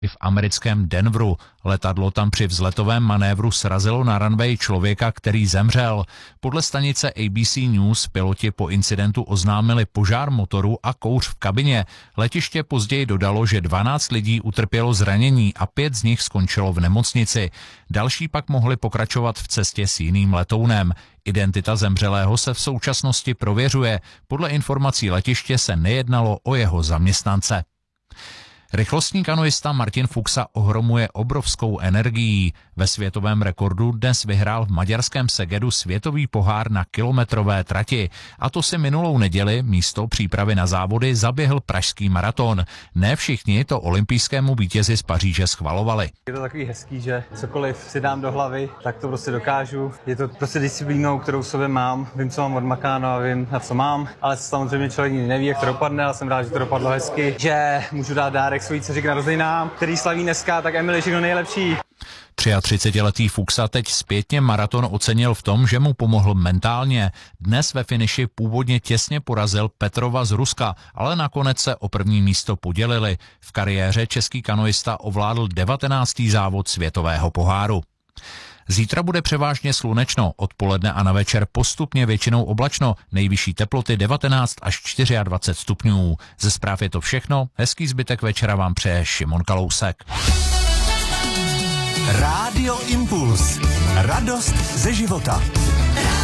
v americkém Denveru. Letadlo tam při vzletovém manévru srazilo na runway člověka, který zemřel. Podle stanice ABC News piloti po incidentu oznámili požár motoru a kouř v kabině. Letiště později dodalo, že 12 lidí utrpělo zranění a 5 z nich skončilo v nemocnici. Další pak mohli pokračovat v cestě s jiným letounem. Identita zemřelého se v současnosti prověřuje. Podle informací letiště se nejednalo o jeho zaměstnance. Rychlostní kanoista Martin Fuxa ohromuje obrovskou energií. Ve světovém rekordu dnes vyhrál v maďarském Segedu světový pohár na kilometrové trati. A to si minulou neděli místo přípravy na závody zaběhl pražský maraton. Ne všichni to olympijskému vítězi z Paříže schvalovali. Je to takový hezký, že cokoliv si dám do hlavy, tak to prostě dokážu. Je to prostě disciplínou, kterou v sobě mám. Vím, co mám odmakáno a vím, na co mám. Ale samozřejmě člověk neví, jak to dopadne, ale jsem rád, že to dopadlo hezky. Že můžu dát dárek svojí dceři k narozeninám, který slaví dneska, tak Emily, všechno nejlepší. 33letý Fuxa teď zpětně maraton ocenil v tom, že mu pomohl mentálně. Dnes ve finiši původně těsně porazil Petrova z Ruska, ale nakonec se o první místo podělili. V kariéře český kanoista ovládl 19. závod světového poháru. Zítra bude převážně slunečno, odpoledne a na večer postupně většinou oblačno, nejvyšší teploty 19 až 24 stupňů. Ze zpráv je to všechno, hezký zbytek večera vám přeje Šimon Kalousek. Rádio Impuls. Radost ze života.